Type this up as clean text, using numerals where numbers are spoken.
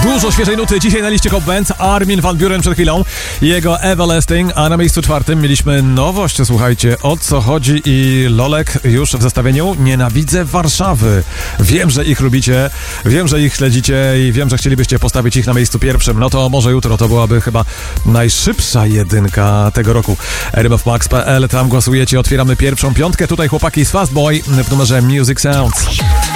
Dużo świeżej nuty dzisiaj na liście Top Band. Armin van Buuren przed chwilą, jego Everlasting, a na miejscu 4 mieliśmy nowość. Słuchajcie, o co chodzi i Lolek już w zestawieniu Nienawidzę Warszawy. Wiem, że ich lubicie, wiem, że ich śledzicie i wiem, że chcielibyście postawić ich na miejscu pierwszym. No to może jutro to byłaby chyba najszybsza jedynka tego roku. rmfmax.pl, tam głosujecie, otwieramy pierwszą piątkę. Tutaj chłopaki z Fastboy w numerze Music Sounds.